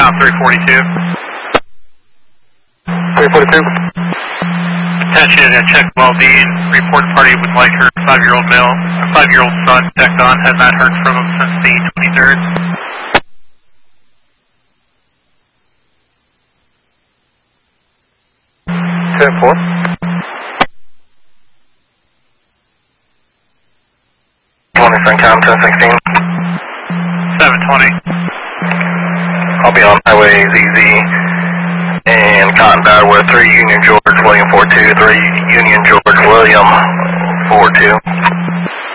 Now 342. 342. Attention, check well-being. Report party would like her 5-year-old son checked on. Has not heard from him since the 23rd. 10-4. Morning, Francom, 1016. 720. I'll be on Highway ZZ and Cotton Dot with 3 Union George William 42, 3 Union George William 42.